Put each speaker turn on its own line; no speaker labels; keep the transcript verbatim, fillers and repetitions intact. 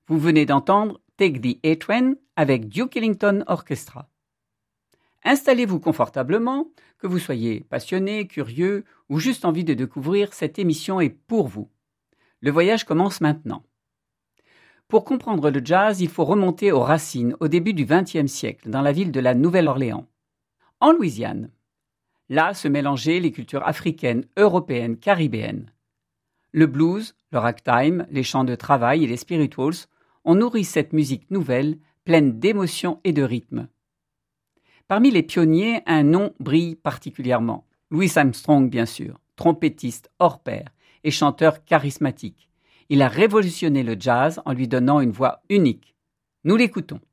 Vous venez d'entendre Take the A-Train avec Duke Ellington Orchestra. Installez-vous confortablement, que vous soyez passionné, curieux ou juste envie de découvrir, cette émission est pour vous. Le voyage commence maintenant. Pour comprendre le jazz, il faut remonter aux racines au début du vingtième siècle, dans la ville de la Nouvelle-Orléans, en Louisiane. Là se mélangeaient les cultures africaines, européennes, caribéennes. Le blues, le ragtime, les chants de travail et les spirituals ont nourri cette musique nouvelle, pleine d'émotions et de rythme. Parmi les pionniers, un nom brille particulièrement. Louis Armstrong, bien sûr, trompettiste hors pair et chanteur charismatique. Il a révolutionné le jazz en lui donnant une voix unique. Nous l'écoutons.